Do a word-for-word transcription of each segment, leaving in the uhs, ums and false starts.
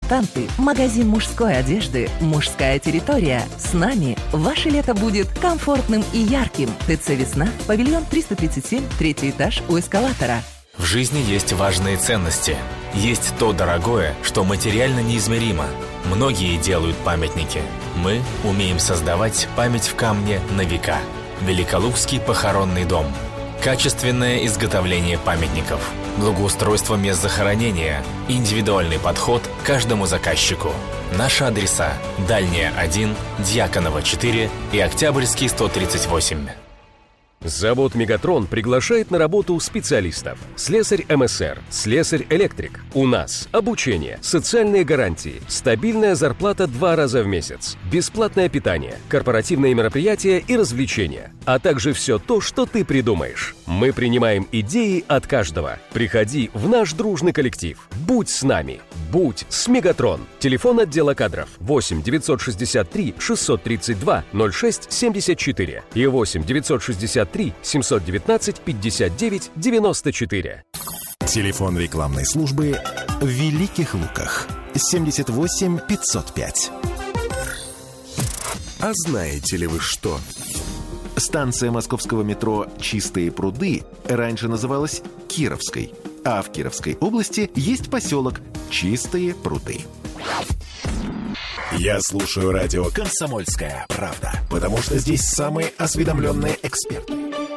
«Мутанты», магазин мужской одежды «Мужская территория». С нами ваше лето будет комфортным и ярким. ТЦ «Весна», павильон триста тридцать семь, третий этаж у эскалатора. В жизни есть важные ценности. Есть то дорогое, что материально неизмеримо. Многие делают памятники. Мы умеем создавать память в камне на века. Великолукский похоронный дом. Качественное изготовление памятников. Благоустройство мест захоронения. Индивидуальный подход к каждому заказчику. Наши адреса: Дальняя один, Дьяконова четыре и Октябрьский сто тридцать восемь. Завод «Мегатрон» приглашает на работу специалистов. Слесарь эм эс эр, слесарь-электрик. У нас обучение, социальные гарантии, стабильная зарплата два раза в месяц, бесплатное питание, корпоративные мероприятия и развлечения, а также все то, что ты придумаешь. Мы принимаем идеи от каждого. Приходи в наш дружный коллектив. Будь с нами. Будь с «Мегатрон». Телефон отдела кадров восемь девятьсот шестьдесят три шестьсот тридцать два ноль шесть семьдесят четыре и восемь девятьсот шестьдесят три семьсот девятнадцать пятьдесят девять девяносто четыре. Телефон рекламной службы в Великих Луках семьдесят восемь пятьсот пять. А знаете ли вы что? Станция московского метро «Чистые пруды» раньше называлась Кировской, а в Кировской области есть поселок Чистые пруды. Я слушаю радио «Комсомольская правда», потому что здесь самые осведомленные эксперты.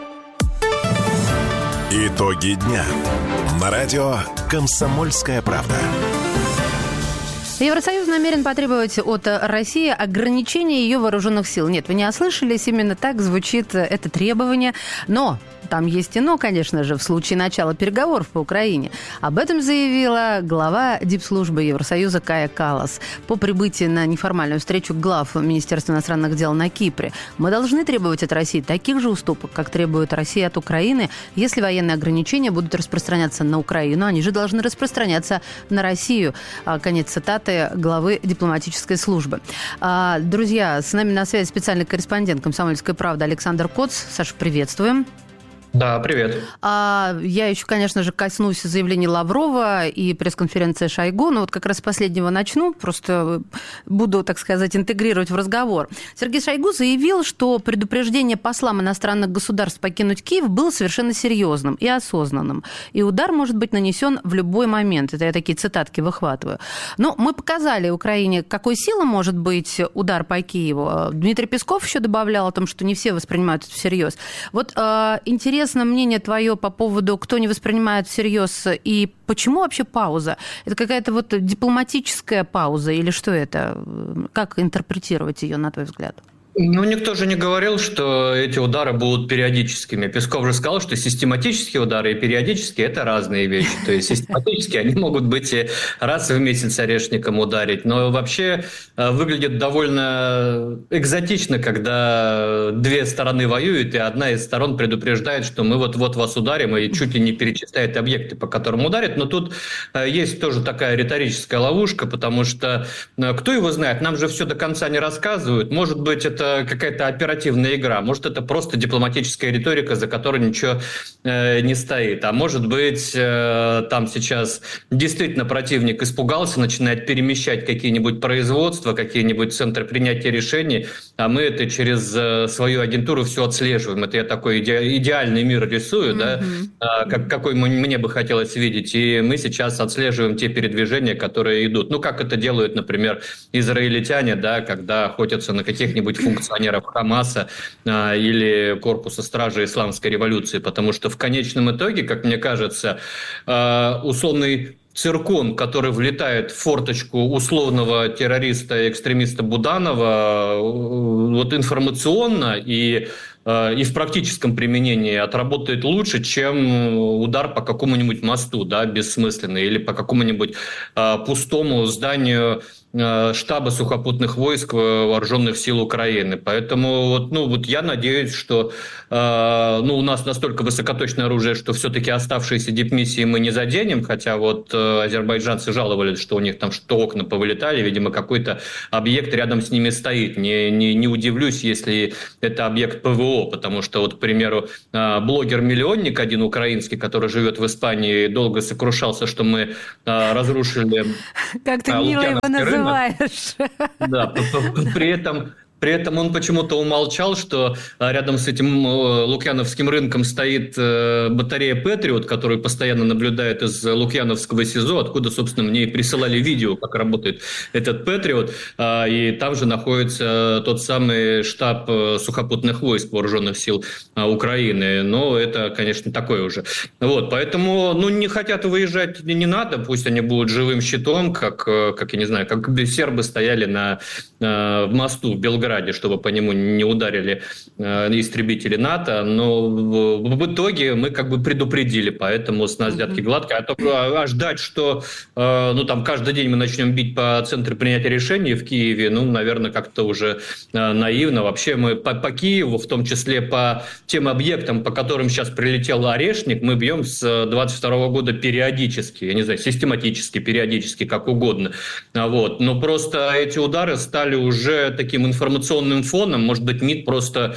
Итоги дня на радио «Комсомольская правда». Евросоюз намерен потребовать от России ограничения ее вооруженных сил. Нет, вы не ослышались, именно так звучит это требование. Но там есть и «но», конечно же, в случае начала переговоров по Украине. Об этом заявила глава дипслужбы Евросоюза Кая Каллас по прибытии на неформальную встречу глав Министерства иностранных дел на Кипре. Мы должны требовать от России таких же уступок, как требует Россия от Украины. Если военные ограничения будут распространяться на Украину, они же должны распространяться на Россию. Конец цитаты главы дипломатической службы. Друзья, с нами на связи специальный корреспондент «Комсомольской правды» Александр Коц. Саша, приветствуем. Да, привет. А, я еще, конечно же, коснусь заявлений Лаврова и пресс-конференции Шойгу, но вот как раз с последнего начну, просто буду, так сказать, интегрировать в разговор. Сергей Шойгу заявил, что предупреждение послам иностранных государств покинуть Киев было совершенно серьезным и осознанным, и удар может быть нанесен в любой момент. Это я такие цитатки выхватываю. Но мы показали Украине, какой силы может быть удар по Киеву. Дмитрий Песков еще добавлял о том, что не все воспринимают это всерьез. Вот э, интересно, Интересно мнение твое по поводу, кто не воспринимает всерьез, и почему вообще пауза? Это какая-то вот дипломатическая пауза или что это? Как интерпретировать ее, на твой взгляд? Ну, никто же не говорил, что эти удары будут периодическими. Песков же сказал, что систематические удары и периодические – это разные вещи. То есть систематически они могут быть и раз в месяц орешником ударить. Но вообще выглядит довольно экзотично, когда две стороны воюют, и одна из сторон предупреждает, что мы вот-вот вас ударим, и чуть ли не перечисляет объекты, по которым ударит. Но тут есть тоже такая риторическая ловушка, потому что кто его знает, нам же все до конца не рассказывают. Может быть, это какая-то оперативная игра, может, это просто дипломатическая риторика, за которой ничего э, не стоит. А может быть, э, там сейчас действительно противник испугался, начинает перемещать какие-нибудь производства, какие-нибудь центры принятия решений, а мы это через э, свою агентуру все отслеживаем. Это я такой иде- идеальный мир рисую, mm-hmm. да, э, как, какой мне бы хотелось видеть. И мы сейчас отслеживаем те передвижения, которые идут. Ну, как это делают, например, израильтяне, да, когда охотятся на каких-нибудь функционеров функционеров Хамаса а, или корпуса стражи исламской революции, потому что в конечном итоге, как мне кажется, а, условный циркон, который влетает в форточку условного террориста и экстремиста Буданова, вот информационно и и в практическом применении отработает лучше, чем удар по какому-нибудь мосту, да, бессмысленный, или по какому-нибудь а, пустому зданию штаба сухопутных войск вооруженных сил Украины. Поэтому вот, ну, вот я надеюсь, что ну, у нас настолько высокоточное оружие, что все-таки оставшиеся дипмиссии мы не заденем, хотя вот азербайджанцы жаловались, что у них там что окна повылетали, видимо, какой-то объект рядом с ними стоит. Не, не, не удивлюсь, если это объект ПВО, потому что, вот, к примеру, блогер-миллионник один украинский, который живет в Испании, долго сокрушался, что мы разрушили... Как ты мило его называешь. Да, при этом... При этом он почему-то умолчал, что рядом с этим Лукьяновским рынком стоит батарея «Патриот», которую постоянно наблюдает из Лукьяновского СИЗО, откуда, собственно, мне и присылали видео, как работает этот «Патриот». И там же находится тот самый штаб сухопутных войск вооруженных сил Украины. Но это, конечно, такое уже. Вот, поэтому, ну, не хотят выезжать, не надо, пусть они будут живым щитом, как, как я не знаю, как сербы стояли на, в мосту в Белграде, чтобы по нему не ударили э, истребители НАТО, но в, в итоге мы как бы предупредили, поэтому с нас взятки гладко. А, то, а, а ждать, что э, ну, там каждый день мы начнем бить по центру принятия решений в Киеве, ну, наверное, как-то уже э, наивно. Вообще мы по, по Киеву, в том числе по тем объектам, по которым сейчас прилетел Орешник, мы бьем с двадцать второго года периодически, я не знаю, систематически, периодически, как угодно. Вот. Но просто эти удары стали уже таким информационным фоном, может быть, МИД просто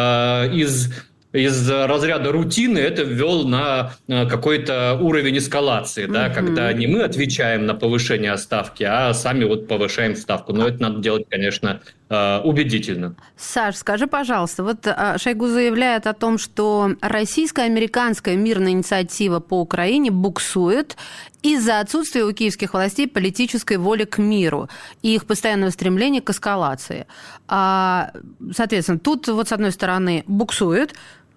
э, из, из разряда рутины это ввел на какой-то уровень эскалации, mm-hmm. да, когда не мы отвечаем на повышение ставки, а сами вот повышаем ставку. Но это надо делать, конечно, убедительно. Саш, скажи, пожалуйста, вот Шойгу заявляет о том, что российско-американская мирная инициатива по Украине буксует из-за отсутствия у киевских властей политической воли к миру и их постоянного стремления к эскалации. А, соответственно, тут вот с одной стороны буксует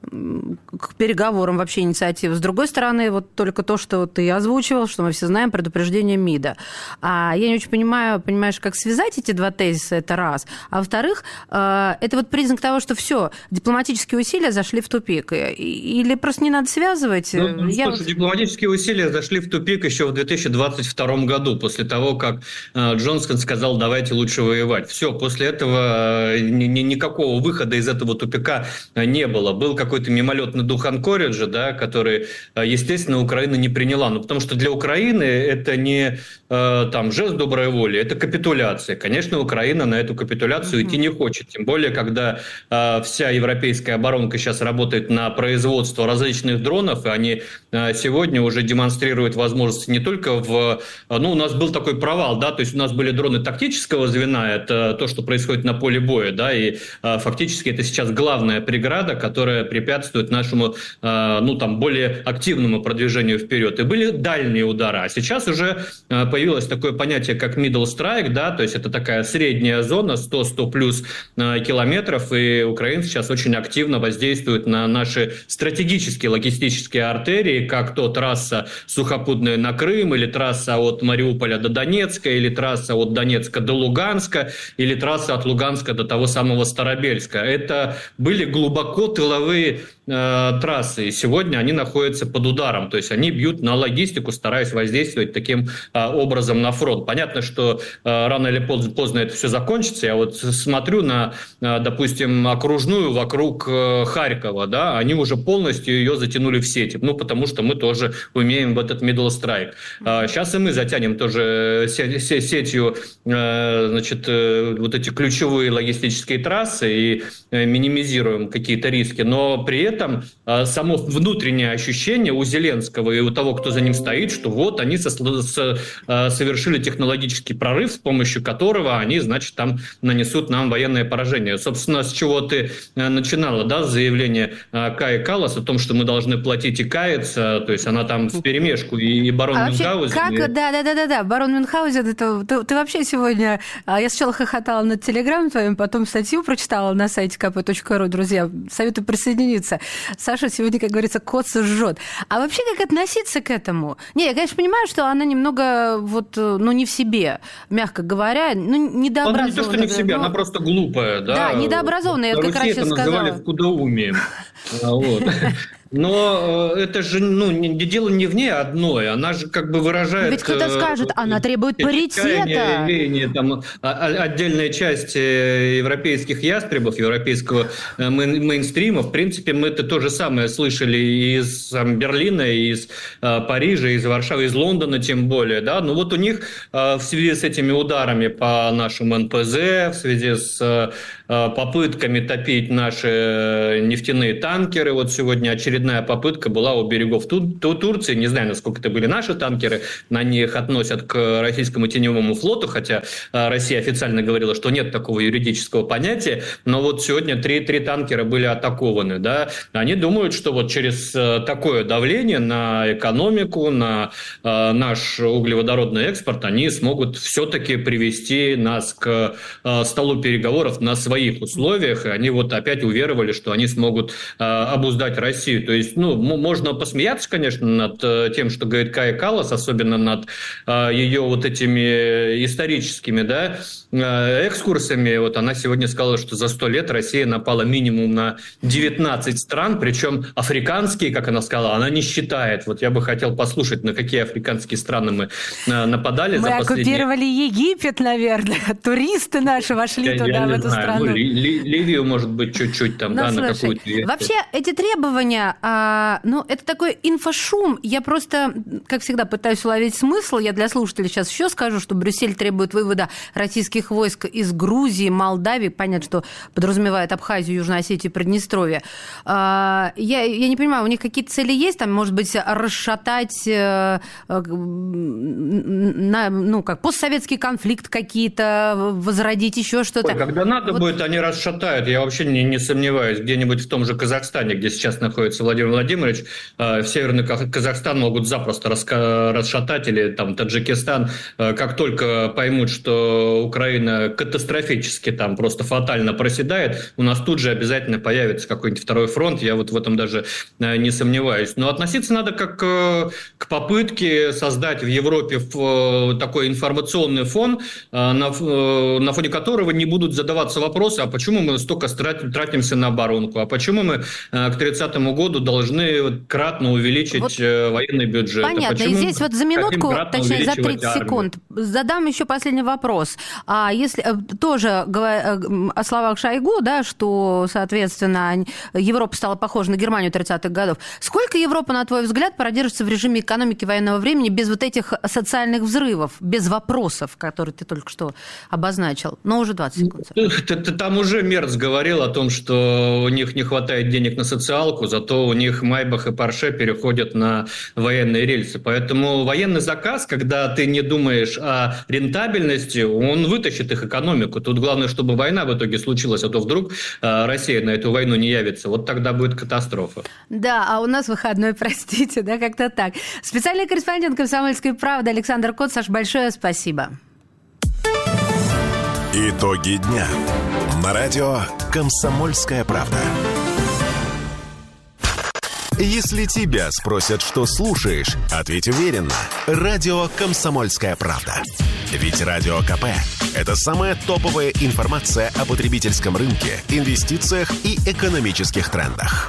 к переговорам вообще инициативы. С другой стороны, вот только то, что ты озвучивал, что мы все знаем, предупреждение МИДа. А я не очень понимаю, понимаешь, как связать эти два тезиса, это раз. А во-вторых, это вот признак того, что все, дипломатические усилия зашли в тупик. Или просто не надо связывать? Ну, я слушай, вот... дипломатические усилия зашли в тупик еще в две тысячи двадцать втором году, после того, как Джонсон сказал, давайте лучше воевать. Все, после этого никакого выхода из этого тупика не было. Был какой какой-то мимолетный дух Анкориджа, да, который, естественно, Украина не приняла. Ну, потому что для Украины это не э, там, жест доброй воли, это капитуляция. Конечно, Украина на эту капитуляцию mm-hmm. идти не хочет. Тем более, когда э, вся европейская оборонка сейчас работает на производство различных дронов, и они э, сегодня уже демонстрируют возможности не только в... Ну, у нас был такой провал, да, то есть у нас были дроны тактического звена, это то, что происходит на поле боя, да, и э, фактически это сейчас главная преграда, которая при препятствует нашему, ну, там, более активному продвижению вперед. И были дальние удары. А сейчас уже появилось такое понятие, как middle strike, да, то есть это такая средняя зона, сто-сто плюс километров, и украинцы сейчас очень активно воздействуют на наши стратегические логистические артерии, как то трасса сухопутная на Крым, или трасса от Мариуполя до Донецка, или трасса от Донецка до Луганска, или трасса от Луганска до того самого Старобельска. Это были глубоко тыловые трассы, и сегодня они находятся под ударом, то есть они бьют на логистику, стараясь воздействовать таким а, образом на фронт. Понятно, что а, рано или поздно, поздно это все закончится. Я вот смотрю на, а, допустим, окружную вокруг а, Харькова, да, они уже полностью ее затянули в сети, ну, потому что мы тоже умеем в этот middle strike. А, сейчас и мы затянем тоже сетью, а, значит, вот эти ключевые логистические трассы и а, минимизируем какие-то риски, но при этом э, само внутреннее ощущение у Зеленского и у того, кто за ним стоит, что вот они со, с, э, совершили технологический прорыв, с помощью которого они, значит, там нанесут нам военное поражение. Собственно, с чего ты э, начинала, да, заявление э, Каи Каллас о том, что мы должны платить и каяться, то есть она там вперемешку и, и барон а Мюнхгаузен. Как, и... да, да, да, да, да, барон Мюнхгаузен, это, ты, ты вообще сегодня, я сначала хохотала на Телеграм твоем, потом статью прочитала на сайте ка пэ точка ру, друзья, советую присоединиться. Саша сегодня, как говорится, кот жжет. А вообще, как относиться к этому? Не, я, конечно, понимаю, что она немного, вот, ну, не в себе, мягко говоря, ну, недообразованная. Она не то, что не в себе, но... она просто глупая, да? Да, недообразованная, я как раз сейчас сказала. это называли вкудоумием. Но это же, ну, не, дело не в ней одной, она же как бы выражает... Ведь кто-то скажет, она требует паритета. Линии, там, отдельная часть европейских ястребов, европейского мейнстрима, в принципе, мы это то же самое слышали из там, Берлина, из Парижа, из Варшавы, из Лондона тем более, да, но вот у них в связи с этими ударами по нашему эн пэ зэ, в связи с попытками топить наши нефтяные танкеры, вот сегодня очередная попытка была у берегов Тур- Турции, не знаю, насколько это были наши танкеры, на них относят к российскому теневому флоту, хотя Россия официально говорила, что нет такого юридического понятия, но вот сегодня три, три танкера были атакованы, да, они думают, что вот через такое давление на экономику, на э, наш углеводородный экспорт, они смогут все-таки привести нас к э, столу переговоров на своих условиях, и они вот опять уверовали, что они смогут э, обуздать Россию. То есть, ну, м- можно посмеяться, конечно, над э, тем, что говорит Кая Каллас, особенно над э, ее вот этими историческими, да, э, экскурсами. Вот она сегодня сказала, что за сто лет Россия напала минимум на девятнадцать стран, причем африканские, как она сказала, она не считает. Вот я бы хотел послушать, на какие африканские страны мы э, нападали мы за последние... Мы оккупировали Египет, наверное. Туристы наши вошли я, туда, я в не эту знаю. страну. Ну, Ли, Ли, Ливию, может быть, чуть-чуть там, ну, да, слушай, на какую-то версию. Вообще, эти требования, а, ну, это такой инфошум. Я просто, как всегда, пытаюсь уловить смысл. Я для слушателей сейчас еще скажу, что Брюссель требует вывода российских войск из Грузии, Молдавии. Понятно, что подразумевает Абхазию, Южную Осетию, Приднестровье. А, я, я не понимаю, у них какие-то цели есть? Там, может быть, расшатать э, э, на, ну, как постсоветский конфликт какие-то, возродить еще что-то? Ой, когда надо вот... будет, они расшатают. Я вообще не, не сомневаюсь. Где-нибудь в том же Казахстане, где сейчас находится Владимир Владимирович, э, в Северный Казахстан могут запросто раска- расшатать, или там Таджикистан, э, как только поймут, что Украина катастрофически там просто фатально проседает, у нас тут же обязательно появится какой-нибудь второй фронт. Я вот в этом даже э, не сомневаюсь. Но относиться надо как э, к попытке создать в Европе в, э, такой информационный фон, э, на, э, на фоне которого не будут задаваться вопросы, а почему мы столько тратим, тратимся на оборонку, а почему мы э, к тридцатому году должны кратно увеличить вот э, военный бюджет. Понятно, а и здесь вот за минутку, точнее за тридцать армию? секунд, задам еще последний вопрос. А если тоже о словах Шойгу, да, что, соответственно, Европа стала похожа на Германию тридцатых годов, сколько Европа, на твой взгляд, продержится в режиме экономики военного времени без вот этих социальных взрывов, без вопросов, которые ты только что обозначил? Но уже двадцать секунд. Там уже Мерц говорил о том, что у них не хватает денег на социалку, зато у них Майбах и Порше переходят на военные рельсы. Поэтому военный заказ, когда ты не думаешь о рентабельности, он вытащит их экономику. Тут главное, чтобы война в итоге случилась, а то вдруг Россия на эту войну не явится. Вот тогда будет катастрофа. Да, а у нас выходной, простите, да, как-то так. Специальный корреспондент «Комсомольской правды» Александр Кот. Саш, большое спасибо. Итоги дня. На радио «Комсомольская правда». Если тебя спросят, что слушаешь, ответь уверенно. Радио «Комсомольская правда». Ведь Радио КП – это самая топовая информация о потребительском рынке, инвестициях и экономических трендах.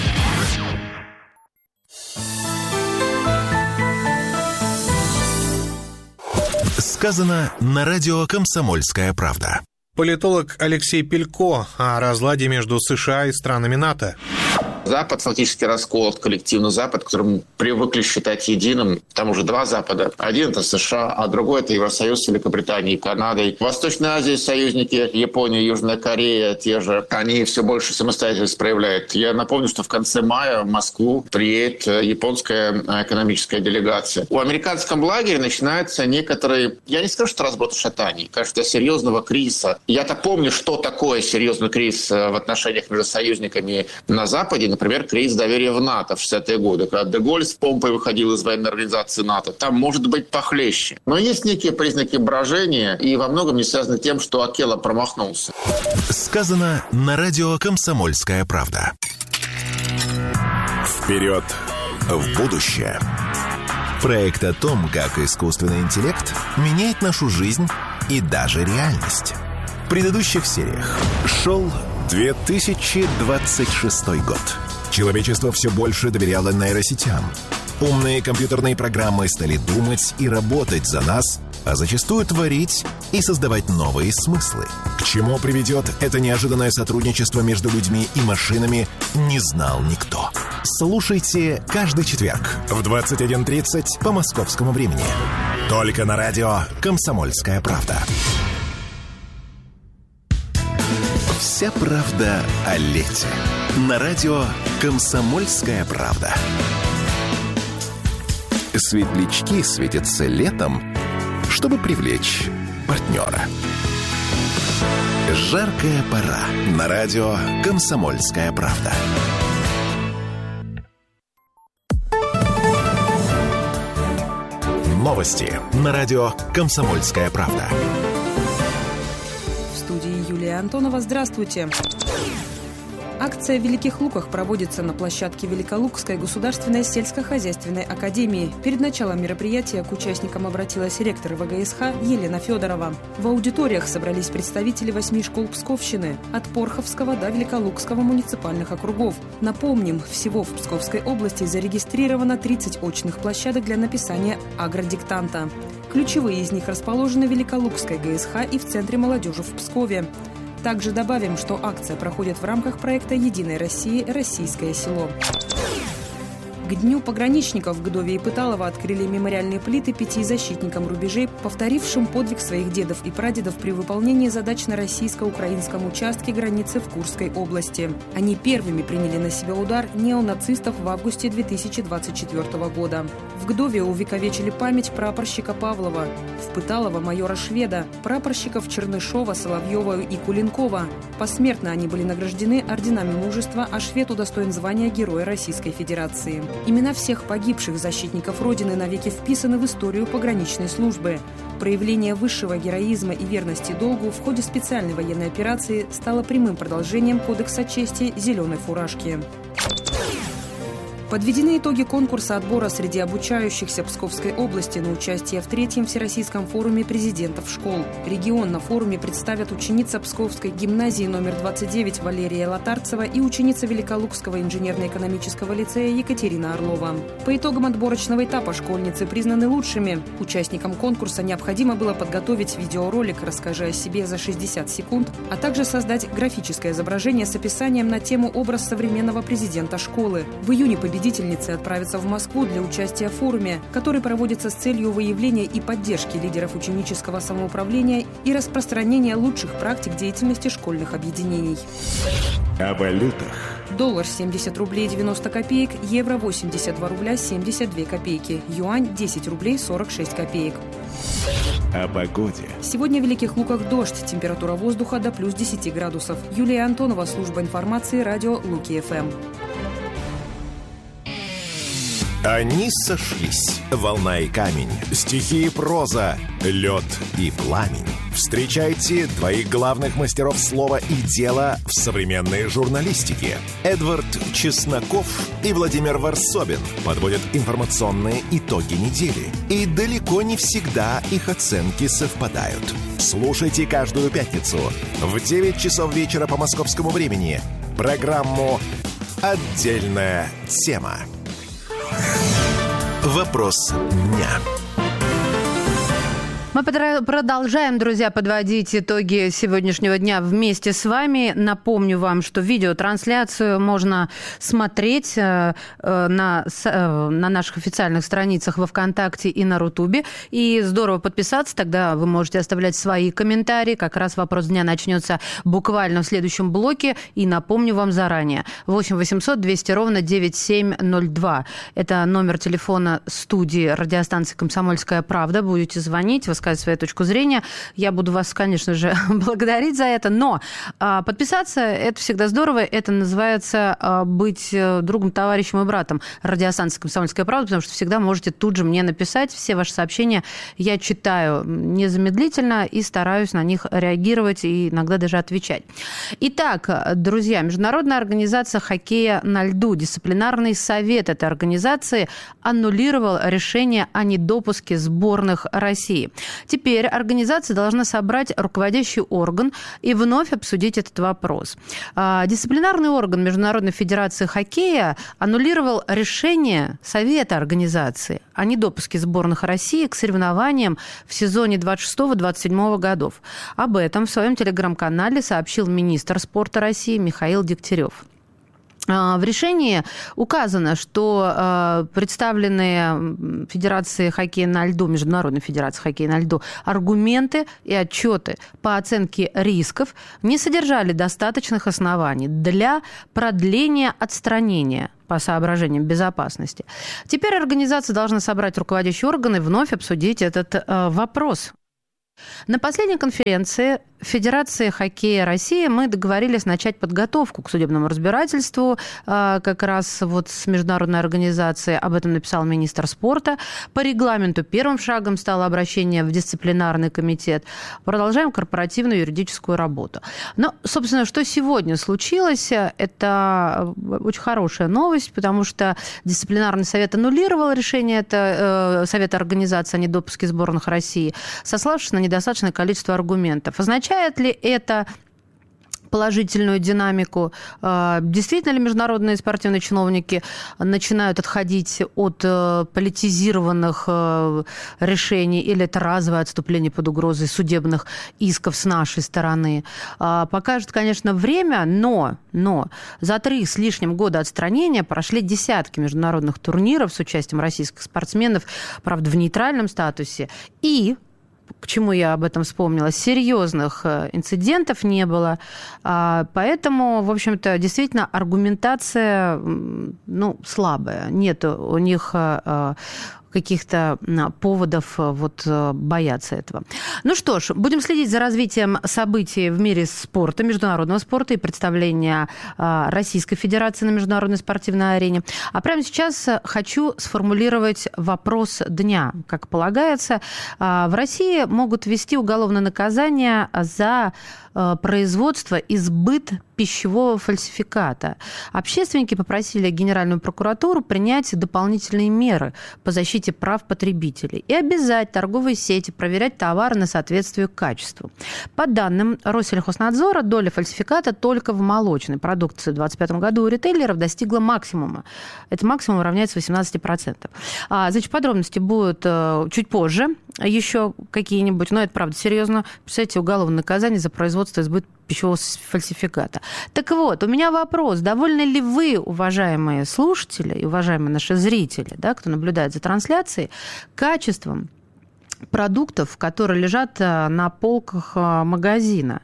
Сказано на радио «Комсомольская правда». Политолог Алексей Пелько о разладе между США и странами НАТО. Запад фактически расколот, коллективный Запад, который мы привыкли считать единым. Там уже два Запада. Один – это США, а другой – это Евросоюз с Великобританией и Канадой. В Восточной Азии союзники, Япония, Южная Корея, те же, они все больше самостоятельность проявляют. Я напомню, что в конце мая в Москву приедет японская экономическая делегация. У американском лагере начинается некоторые, я не скажу, что разброд шатаний, кажется, серьезного кризиса. Я-то помню, что такое серьезный кризис в отношениях между союзниками на Западе. Например, кризис доверия в НАТО в шестидесятые годы, когда Де-Голь с помпой выходил из военной организации НАТО. Там может быть похлеще. Но есть некие признаки брожения, и во многом не связаны с тем, что Акела промахнулся. Сказано на радио «Комсомольская правда». Вперед в будущее. Проект о том, как искусственный интеллект меняет нашу жизнь и даже реальность. В предыдущих сериях шел две тысячи двадцать шестой год. Человечество все больше доверяло нейросетям. Умные компьютерные программы стали думать и работать за нас, а зачастую творить и создавать новые смыслы. К чему приведет это неожиданное сотрудничество между людьми и машинами, не знал никто. Слушайте каждый четверг в двадцать один тридцать по московскому времени. Только на радио «Комсомольская правда». Вся правда о лете. На радио «Комсомольская правда». Светлячки светятся летом, чтобы привлечь партнера. Жаркая пора. На радио «Комсомольская правда». Новости на радио «Комсомольская правда». В студии Юлия Антонова. Здравствуйте. Акция в Великих Луках проводится на площадке Великолукской государственной сельскохозяйственной академии. Перед началом мероприятия к участникам обратилась ректор ВГСХ Елена Федорова. В аудиториях собрались представители восьми школ Псковщины, от Порховского до Великолукского муниципальных округов. Напомним, всего в Псковской области зарегистрировано тридцать очных площадок для написания агродиктанта. Ключевые из них расположены в Великолукской ГСХ и в Центре молодежи в Пскове. Также добавим, что акция проходит в рамках проекта «Единой России. Российское село». К Дню пограничников в Гдове и Пыталово открыли мемориальные плиты пяти защитникам рубежей, повторившим подвиг своих дедов и прадедов при выполнении задач на российско-украинском участке границы в Курской области. Они первыми приняли на себя удар неонацистов в августе две тысячи двадцать четвёртого года. В Гдове увековечили память прапорщика Павлова, в Пыталово майора Шведа, прапорщиков Чернышова, Соловьева и Кулинкова. Посмертно они были награждены орденами мужества, а Швед удостоен звания Героя Российской Федерации. Имена всех погибших защитников Родины навеки вписаны в историю пограничной службы. Проявление высшего героизма и верности долгу в ходе специальной военной операции стало прямым продолжением Кодекса чести «Зеленой фуражки». Подведены итоги конкурса отбора среди обучающихся Псковской области на участие в третьем Всероссийском форуме президентов школ. Регион на форуме представят ученица Псковской гимназии номер двадцать девять Валерия Лотарцева и ученица Великолукского инженерно-экономического лицея Екатерина Орлова. По итогам отборочного этапа школьницы признаны лучшими. Участникам конкурса необходимо было подготовить видеоролик «Расскажи о себе за шестьдесят секунд», а также создать графическое изображение с описанием на тему «Образ современного президента школы». В июне победитель Победительницы отправятся в Москву для участия в форуме, который проводится с целью выявления и поддержки лидеров ученического самоуправления и распространения лучших практик деятельности школьных объединений. О валютах. Доллар семьдесят рублей девяносто копеек, евро восемьдесят два рубля семьдесят две копейки, юань десять рублей сорок шесть копеек. О погоде. Сегодня в Великих Луках дождь, температура воздуха до плюс десяти градусов. Юлия Антонова, служба информации, радио Луки-ФМ. Они сошлись. Волна и камень, стихи и проза, лед и пламень. Встречайте двоих главных мастеров слова и дела в современной журналистике. Эдвард Чесноков и Владимир Варсобин подводят информационные итоги недели. И далеко не всегда их оценки совпадают. Слушайте каждую пятницу в девять часов вечера по московскому времени программу «Отдельная тема». Вопрос дня. Мы продолжаем, друзья, подводить итоги сегодняшнего дня вместе с вами. Напомню вам, что видеотрансляцию можно смотреть на, на наших официальных страницах во ВКонтакте и на Рутубе. И здорово подписаться, тогда вы можете оставлять свои комментарии. Как раз вопрос дня начнется буквально в следующем блоке. И напомню вам заранее. восемь восемьсот двести ровно девяносто семь ноль два. Это номер телефона студии радиостанции «Комсомольская правда». Будете звонить, высказывать свою точку зрения. Я буду вас, конечно же, благодарить за это. Но а, подписаться – это всегда здорово. Это называется а, быть другом, товарищем и братом радиостанции «Комсомольская правда», потому что всегда можете тут же мне написать. Все ваши сообщения я читаю незамедлительно и стараюсь на них реагировать и иногда даже отвечать. Итак, друзья, Международная организация хоккея на льду, дисциплинарный совет этой организации аннулировал решение о недопуске сборных России. Теперь организация должна собрать руководящий орган и вновь обсудить этот вопрос. Дисциплинарный орган Международной федерации хоккея аннулировал решение Совета организации о недопуске сборных России к соревнованиям в сезоне двадцать шестого — двадцать седьмого годов. Об этом в своем телеграм-канале сообщил министр спорта России Михаил Дегтярев. В решении указано, что представленные Федерацией хоккея на льду, Международной Федерацией хоккея на льду, аргументы и отчеты по оценке рисков не содержали достаточных оснований для продления отстранения по соображениям безопасности. Теперь организация должна собрать руководящие органы и вновь обсудить этот вопрос. На последней конференции Федерации хоккея России мы договорились начать подготовку к судебному разбирательству как раз вот с международной организацией. Об этом написал министр спорта. По регламенту первым шагом стало обращение в дисциплинарный комитет. Продолжаем корпоративную юридическую работу. Но, собственно, что сегодня случилось, это очень хорошая новость, потому что дисциплинарный совет аннулировал решение это, Совета организации о недопуске сборных России, сославшись на недостаточное количество аргументов. Означает ли это положительную динамику? Действительно ли международные спортивные чиновники начинают отходить от политизированных решений, или это разовое отступление под угрозой судебных исков с нашей стороны? Покажет, конечно, время, но, но за три с лишним года отстранения прошли десятки международных турниров с участием российских спортсменов, правда, в нейтральном статусе, и к чему я об этом вспомнила, серьезных инцидентов не было. Поэтому, в общем-то, действительно аргументация, ну, слабая. Нет у них каких-то поводов вот бояться этого. Ну что ж, будем следить за развитием событий в мире спорта, международного спорта и представления Российской Федерации на международной спортивной арене. А прямо сейчас хочу сформулировать вопрос дня. Как полагается, в России могут ввести уголовное наказание за производство и сбыт пищевого фальсификата. Общественники попросили Генеральную прокуратуру принять дополнительные меры по защите прав потребителей и обязать торговые сети проверять товары на соответствие к качеству. По данным Россельхознадзора, доля фальсификата только в молочной продукции в две тысячи двадцать пятом году у ритейлеров достигла максимума. Это максимум равняется восемнадцать процентов. А, значит, подробности будут чуть позже, еще какие-нибудь, но это правда серьезно. Представляете, уголовное наказание за производство и сбыт пищевого фальсификата. Так вот, у меня вопрос. Довольны ли вы, уважаемые слушатели и уважаемые наши зрители, да, кто наблюдает за трансляцией, качеством продуктов, которые лежат на полках магазина?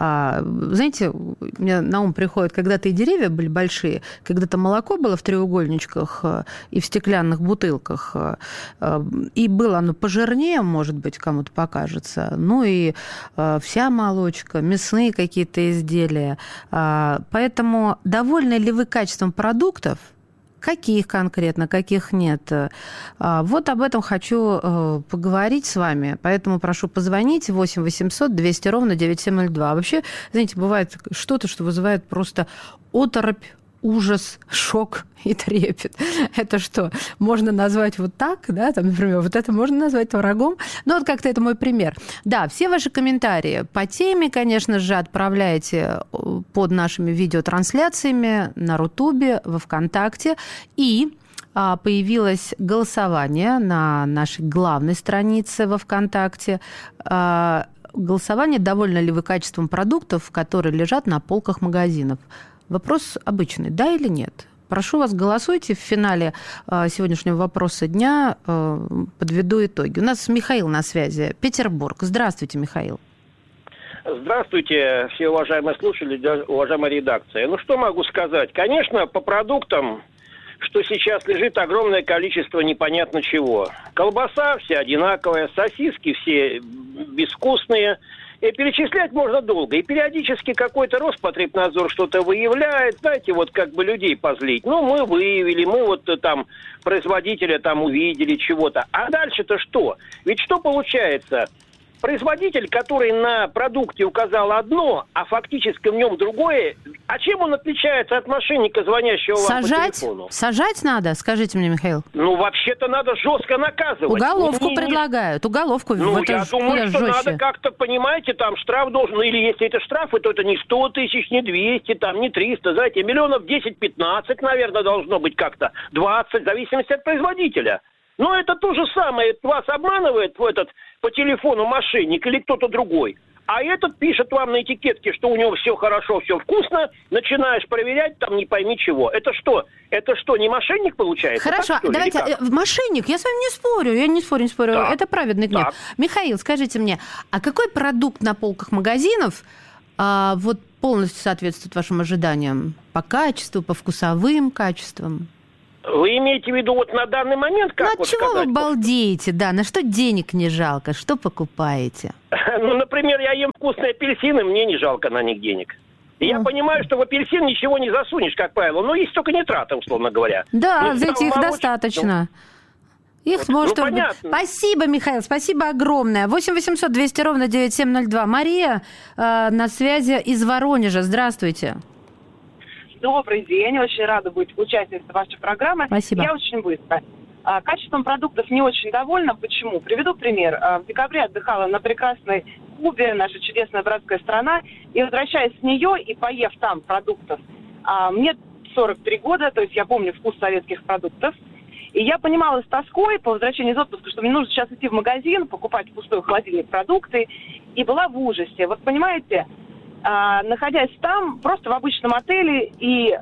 Знаете, мне на ум приходит, когда-то и деревья были большие, когда-то молоко было в треугольничках и в стеклянных бутылках, и было оно пожирнее, может быть, кому-то покажется, ну и вся молочка, мясные какие-то изделия. Поэтому довольны ли вы качеством продуктов? Каких конкретно, каких нет? Вот об этом хочу поговорить с вами. Поэтому прошу позвонить восемь восемьсот двести ровно девяносто семь ноль два. Вообще, знаете, бывает что-то, что вызывает просто оторопь, ужас, шок и трепет. Это что, можно назвать вот так, да, там, например, вот это можно назвать врагом? Ну, вот как-то это мой пример. Да, все ваши комментарии по теме, конечно же, отправляйте под нашими видеотрансляциями на Рутубе, во ВКонтакте, и появилось голосование на нашей главной странице во ВКонтакте. Голосование, довольны ли вы качеством продуктов, которые лежат на полках магазинов. Вопрос обычный, да или нет? Прошу вас, голосуйте. В финале сегодняшнего вопроса дня подведу итоги. У нас Михаил на связи, Петербург. Здравствуйте, Михаил. Здравствуйте, все уважаемые слушатели, уважаемая редакция. Ну, что могу сказать? Конечно, по продуктам, что сейчас лежит огромное количество непонятно чего. Колбаса вся одинаковая, сосиски все безвкусные. И перечислять можно долго. И периодически какой-то Роспотребнадзор что-то выявляет. Знаете, вот как бы людей позлить. Ну, мы выявили, мы вот там производителя там увидели чего-то. А дальше-то что? Ведь что получается? производитель, который на продукте указал одно, а фактически в нем другое, а чем он отличается от мошенника, звонящего вам Сажать? по телефону? Сажать надо? Скажите мне, Михаил. Ну, вообще-то надо жестко наказывать. Уголовку Не- не- предлагают. Уголовку. Ну, это я ж думаю, куда что жестче. надо как-то, понимаете, там штраф должен, ну, или если это штрафы, то это не сто тысяч, не двести, там, не триста, знаете, миллионов десять-пятнадцать, наверное, должно быть как-то, двадцать, в зависимости от производителя. Но это то же самое, вас обманывает в этот, по телефону мошенник или кто-то другой. А этот пишет вам на этикетке, что у него все хорошо, все вкусно, начинаешь проверять, там не пойми чего. Это что? Это что, не мошенник получается? Хорошо, Так, что ли, давайте, или как? э, мошенник, я с вами не спорю, я не спорю, не спорю, Так. это праведный гнев. Так. Михаил, скажите мне, а какой продукт на полках магазинов а, вот полностью соответствует вашим ожиданиям? По качеству, по вкусовым качествам? Вы имеете в виду вот на данный момент, как Ну, от вот чего сказать? вы балдеете, да? На что денег не жалко? Что покупаете? Ну, например, я ем вкусные апельсины, мне не жалко на них денег. И я понимаю, что в апельсин ничего не засунешь, как правило. Но есть только нитраты, условно говоря. Да, Ну, зайти их там молочный- достаточно. Их Вот, может ну, быть. понятно. Спасибо, Михаил, спасибо огромное. восемь восемьсот двести ровно девяносто семь ноль два. Мария э, на связи из Воронежа. Здравствуйте. Добрый день, очень рада быть участницей вашей программы. Спасибо. Я очень быстро. А, Качеством продуктов не очень довольна. Почему? Приведу пример. А, В декабре отдыхала на прекрасной Кубе, наша чудесная братская страна, и возвращаясь с нее и поев там продуктов, а, мне сорок три года, то есть я помню вкус советских продуктов, и я понимала с тоской по возвращении из отпуска, что мне нужно сейчас идти в магазин, покупать в пустой холодильник продукты, и была в ужасе. Вот понимаете, а, находясь там, просто в обычном отеле, и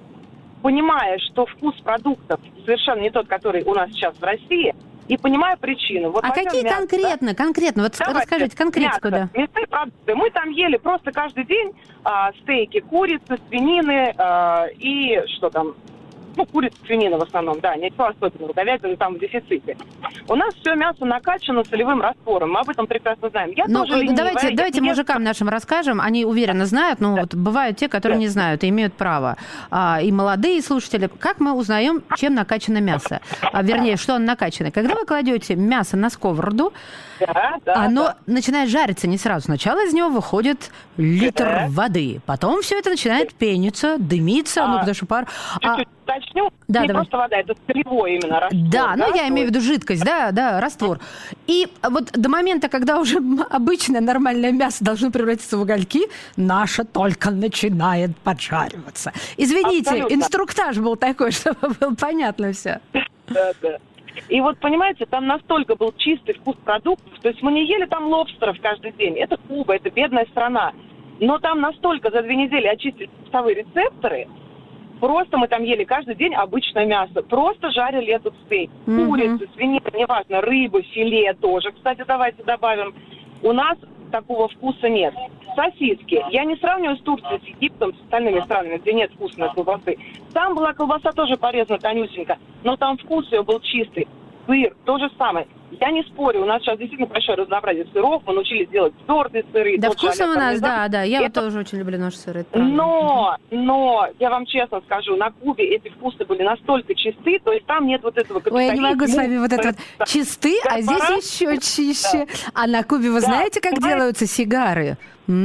понимая, что вкус продуктов совершенно не тот, который у нас сейчас в России, и понимая причину. Вот А возьмем какие мясо, конкретно, да? конкретно? Вот Давайте, расскажите конкретику, мясо, да. мясные продукты. Мы там ели просто каждый день а, стейки курицы, свинины а, и что там, ну, курица, свинина в основном, да, ничего особенного, говядина там в дефиците. У нас все мясо накачано солевым раствором, мы об этом прекрасно знаем. Я Ну, тоже ленивая, давайте, я давайте не- мужикам нашим расскажем. Они уверенно знают, но вот бывают те, которые не знают и имеют право. А, и молодые слушатели. Как мы узнаем, чем накачано мясо? А, вернее, что оно накачано? Когда вы кладете мясо на сковороду, Да, да, оно да. начинает жариться не сразу. Сначала из него выходит литр Да. воды. Потом все это начинает пениться, дымиться, А, ну, потому что пар... А, Чуть-чуть уточню, Да, не давай. просто вода, это солевой именно раствор. Да, ну я то имею в есть- виду жидкость, да, да, раствор. И вот до момента, когда уже обычное нормальное мясо должно превратиться в угольки, наше только начинает поджариваться. Извините, Абсолютно. инструктаж был такой, чтобы было понятно все. Да, да. И вот, понимаете, там настолько был чистый вкус продуктов, то есть мы не ели там лобстеров каждый день, это Куба, это бедная страна, но там настолько за две недели очистили вкусовые рецепторы, просто мы там ели каждый день обычное мясо, просто жарили этот стейк, Мгм. курицу, свинину, неважно, рыбу, филе тоже, кстати, давайте добавим. У нас такого вкуса нет. Сосиски. Я не сравниваю с Турцией, с Египтом, с остальными странами, где нет вкусной колбасы. Там была колбаса тоже порезана тонюсенько, но там вкус ее был чистый. Сыр, то же самое. Я не спорю, у нас сейчас действительно большое разнообразие сыров, мы научились делать твердые сыры. Да, тот же вкусно у а-ля нас, пармезан. да, да. Я вот Это- тоже очень люблю наш сыр. это правда. Но, но, я вам честно скажу, на Кубе эти вкусы были настолько чисты, то есть там нет вот этого Ой, я не могу с вами вот это вот Да. чисты, а здесь Корпорат- еще чище. А на Кубе вы Да. знаете, как Понимаете? делаются сигары?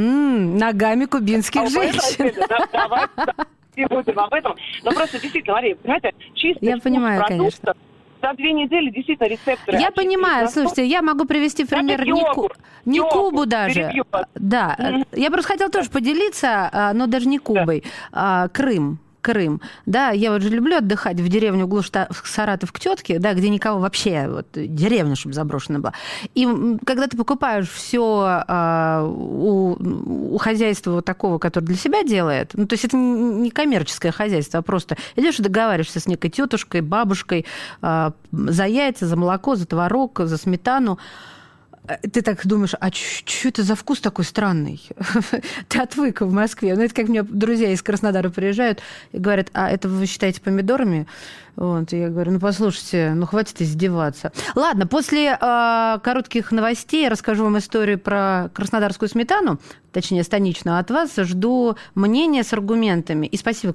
М, ногами кубинских Об этом, женщин. да, давайте, да, не будем об этом. Но просто действительно, Мария, понимаете, чистый Я вкус понимаю, продуктов, за две недели действительно рецепторы Я очистились понимаю, настолько. слушайте, я могу привести в пример Даже не, ку- йогурт, не йогурт, Кубу даже. перебью вас. Да, Мгм. я просто хотела тоже поделиться, а, но даже не Кубой. А, Крым. Крым. Да, я вот же люблю отдыхать в деревню в глушь Та- в Саратов к тетке, да, где никого вообще, вот деревня, чтобы заброшена была. И м, когда ты покупаешь все у, у хозяйства вот такого, которое для себя делает, ну, то есть это не не коммерческое хозяйство, а просто идешь и договариваешься с некой тетушкой, бабушкой а, за яйца, за молоко, за творог, за сметану. Ты так думаешь, а что это за вкус такой странный? Ты отвык в Москве. Ну, это как мне друзья из Краснодара приезжают и говорят, а это вы считаете помидорами? Вот, и я говорю, ну, послушайте, ну, хватит издеваться. Ладно, после э, коротких новостей я расскажу вам историю про краснодарскую сметану, точнее, станичную. От вас жду мнения с аргументами. И спасибо,